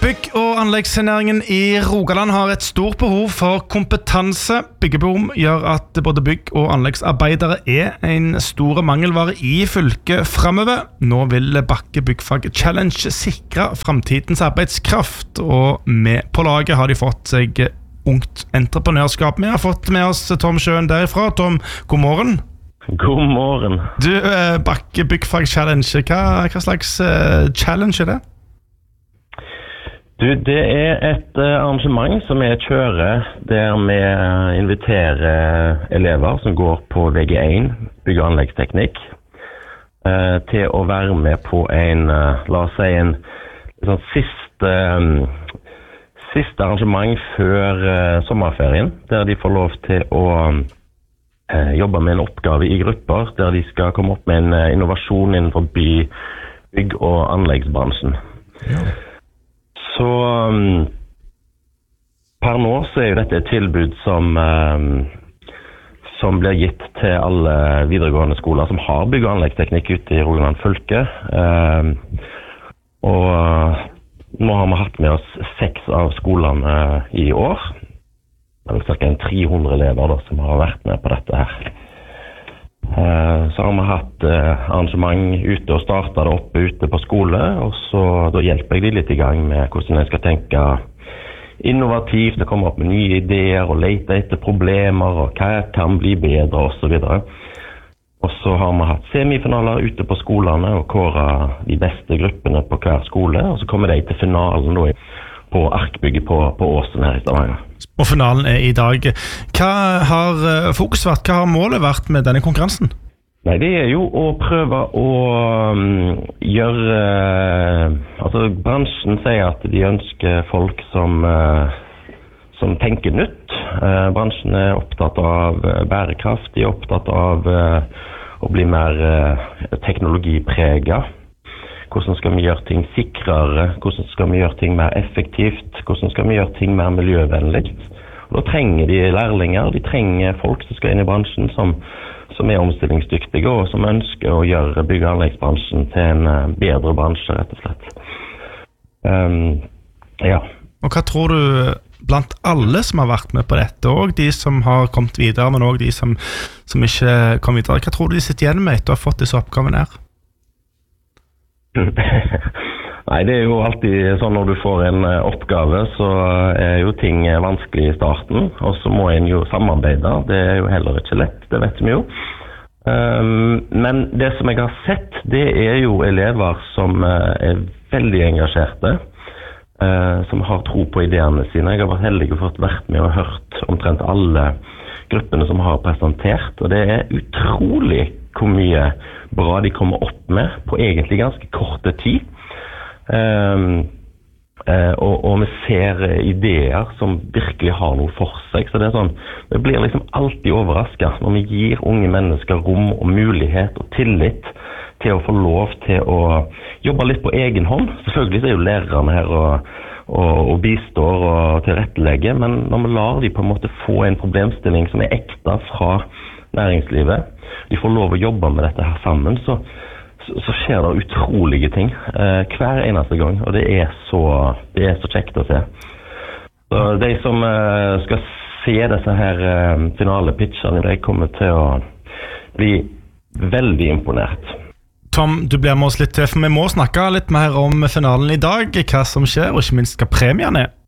Bygg- og anleggsnæringen i Rogaland har et stort behov for kompetanse. Byggeboom gjør at både bygg- og anleggsarbeidere er en stor mangelvare i fylket fremover. Nå vil Bakke Byggfag Challenge sikre fremtidens arbeidskraft, og med på laget har de fått seg ungt entreprenørskap. Vi har fått med oss Tom Schøen derifra. Tom, god morgen. God morgen. Du, Bakke Byggfag Challenge, hva slags challenge er det? Du, det er et arrangement som jeg kjører der vi inviterer elever som går på VG1, bygg- og anleggsteknikk, til å være med på en, la oss si, en sånn siste arrangement før sommerferien, der de får lov til å jobbe med en oppgave i grupper, der de skal komme opp med en innovasjon innenfor bygg- og anleggsbransjen. Ja. Så per nå så er jo dette et tilbud som blir gitt til alle videregående skoler som har bygg- og anleggsteknikk ute i Rogaland fylke. Og nå har vi hatt med oss 6 av skolene i år. Det er ca. 300 elever da, som har vært med på dette her. Så har vi hatt arrangement ute og startet det oppe ute på skole, og så da hjelper jeg de litt i gang med hvordan jeg skal tenke innovativt, det kommer opp med nye ideer og lete etter problemer og hva kan bli bedre og så videre. Og så har vi hatt semifinaler ute på skolene og kåret de beste gruppene på hver skole, og så kommer de til finalen da på Arkbygget på Åsen her i Stavanger. Og finalen er i dag. Hva har fokus vært? Hva har målet vært med denne konkurransen? Nei, det er jo å prøve å gjøre... Altså, bransjen sier at de ønsker folk som tenker nytt. Bransjen er opptatt av bærekraft, de er opptatt av å bli mer teknologipreget. Hvordan skal vi gjøre ting sikrere? Hvordan skal vi gjøre ting mer effektivt? Hvordan skal vi gjøre ting mer miljøvennlig? Og da trenger de lærlinger, de trenger folk som skal inn i bransjen som er omstillingsdyktige og som ønsker å gjøre bygg- og anleggsbransjen til en bedre bransje, rett og slett. Ja. Og hva tror du blant alle som har vært med på dette, og de som har kommet videre, men også de som ikke kom videre, hva tror du de sitter igjen med etter å ha fått disse oppgavene her? Nei, det er jo alltid sånn når du får en oppgave, så er jo ting vanskelig i starten, og så må en jo samarbeide. Det er jo heller ikke lett, det vet vi jo. Men det som jeg har sett, det er jo elever som er veldig engasjerte, som har tro på ideene sine. Jeg har vært heldig og fått vært med og hørt omtrent alle gruppene som har presentert, og det er utrolig hvor mye bra de kommer opp med på egentlig ganske korte tid. Og vi ser ideer som virkelig har noe for seg, så det er sånn, vi blir liksom alltid overrasket når vi gir unge mennesker rom og mulighet og tillit til å få lov til å jobbe litt på egen hånd. Selvfølgelig så er jo lærerne her og bistår og tilrettelegger, men når vi lar de på en måte få en problemstilling som er ekte fra næringslivet, de får lov å jobbe med dette her sammen, så skjer det utrolige ting hver eneste gang, og det er så kjekt å se. Så de som skal se disse her finalepitchene, de kommer til å bli veldig imponert. Tom, du blir med oss litt til, for vi må snakke litt mer om finalen i dag, hva som skjer, og ikke minst hva premien er.